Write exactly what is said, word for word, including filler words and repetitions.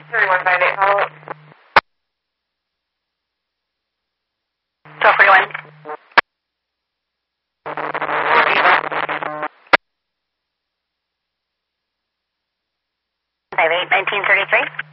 thirty-one five eight, follow up. twelve forty-one. five eight, nineteen thirty-three.